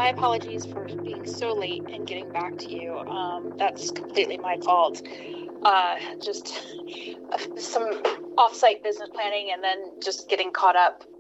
my apologies for being so late and getting back to you. That's completely my fault. Just some off-site business planning and then just getting caught up